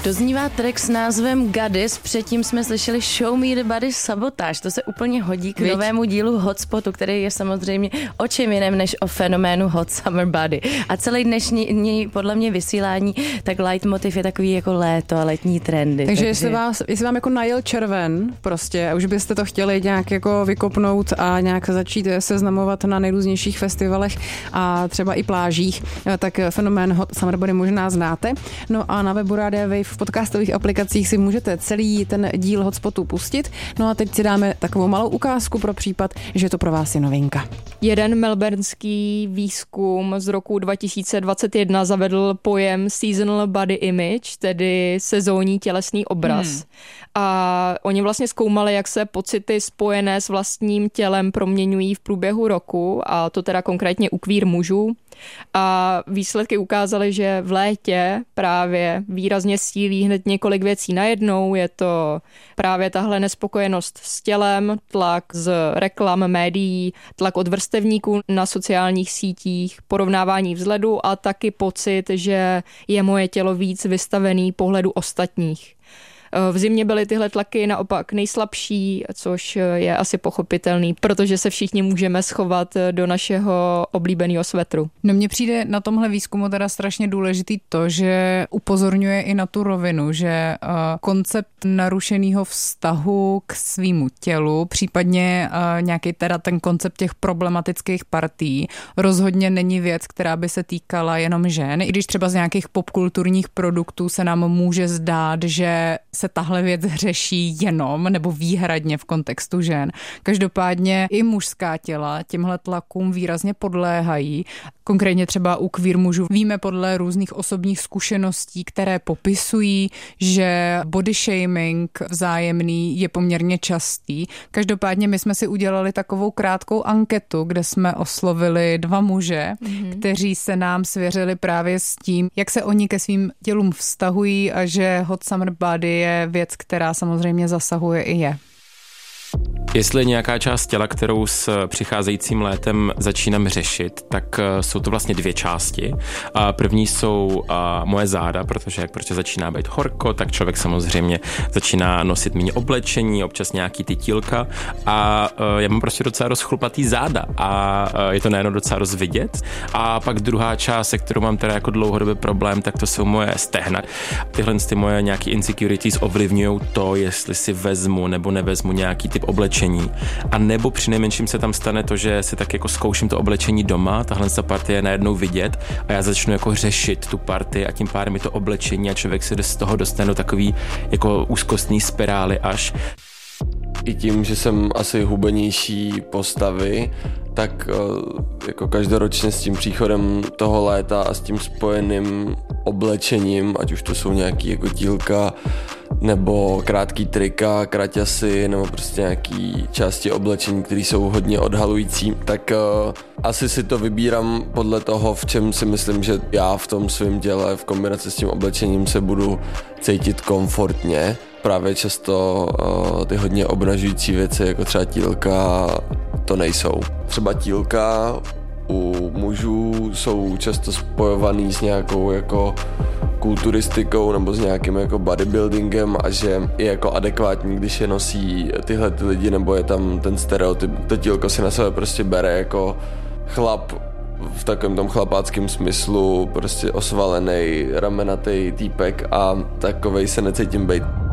Doznívá track s názvem Goddess, předtím jsme slyšeli Show Me the Body Sabotage. To se úplně hodí k novému dílu Hotspotu, který je samozřejmě o čem jiném než o fenoménu Hot Summer Body. A celý dnešní podle mě vysílání, tak leitmotiv je takový jako léto a letní trendy. Takže jestli vám jako najel červen prostě a už byste to chtěli nějak jako vykopnout a nějak začít seznamovat na nejrůznějších festivalech a třeba i plážích, tak fenomén Hot Summer Body možná znáte. No a na webu Rádia Wave v podcastových aplikacích si můžete celý ten díl Hotspotu pustit. No a teď si dáme takovou malou ukázku pro případ, že to pro vás je novinka. Jeden melbourneský výzkum z roku 2021 zavedl pojem seasonal body image, tedy sezónní tělesný obraz. A oni vlastně zkoumali, jak se pocity spojené s vlastním tělem proměňují v průběhu roku, a to teda konkrétně u queer mužů. A výsledky ukázaly, že v létě právě výrazně sílí hned několik věcí najednou. Je to právě tahle nespokojenost s tělem, tlak z reklam, médií, tlak od vrstevníků na sociálních sítích, porovnávání vzhledu a taky pocit, že je moje tělo víc vystavený pohledu ostatních. V zimě byly tyhle tlaky naopak nejslabší, což je asi pochopitelný, protože se všichni můžeme schovat do našeho oblíbeného svetru. No mně přijde na tomhle výzkumu teda strašně důležitý to, že upozorňuje i na tu rovinu, že koncept narušeného vztahu k svýmu tělu, případně nějaký teda ten koncept těch problematických partí rozhodně není věc, která by se týkala jenom žen. I když třeba z nějakých popkulturních produktů se nám může zdát, že se tahle věc řeší jenom nebo výhradně v kontextu žen. Každopádně i mužská těla těmhle tlakům výrazně podléhají. Konkrétně třeba u queer mužů víme podle různých osobních zkušeností, které popisují, že body shaming vzájemný je poměrně častý. Každopádně my jsme si udělali takovou krátkou anketu, kde jsme oslovili 2 muže, kteří se nám svěřili právě s tím, jak se oni ke svým tělům vztahují a že Hot Summer Body je věc, která samozřejmě zasahuje i je. Jestli je nějaká část těla, kterou s přicházejícím létem začínám řešit, tak jsou to vlastně 2 části. První jsou moje záda, protože začíná být horko, tak člověk samozřejmě začíná nosit méně oblečení, občas nějaký ty tílka a já mám prostě docela rozchlupatý záda a je to najednou docela rozvidět. A pak druhá část, se kterou mám teda jako dlouhodobý problém, tak to jsou moje stehna. Tyhle ty moje nějaký insecurities ovlivňují to, jestli si vezmu nebo nevezmu nějaký typ oblečení. A nebo přinejmenším se tam stane to, že si tak jako zkouším to oblečení doma, tahle partie je najednou vidět a já začnu jako řešit tu partii a tím pádem je to oblečení a člověk se z toho dostane do takový jako úzkostný spirály až. I tím, že jsem asi hubenější postavy, tak jako každoročně s tím příchodem toho léta a s tím spojeným oblečením, ať už to jsou nějaký jako tílka, nebo krátký trika, kraťasy, nebo prostě nějaký části oblečení, které jsou hodně odhalující, tak asi si to vybírám podle toho, v čem si myslím, že já v tom svém těle v kombinaci s tím oblečením se budu cítit komfortně. Právě často ty hodně obnažující věci, jako třeba tílka, to nejsou. Třeba tílka u mužů jsou často spojovaný s nějakou jako kulturistikou nebo s nějakým jako bodybuildingem a že je jako adekvátní, když je nosí tyhle ty lidi, nebo je tam ten stereotyp. To tílko si na sebe prostě bere jako chlap v takovém tom chlapáckém smyslu, prostě osvalený, ramenatý týpek a takovej se necítím být.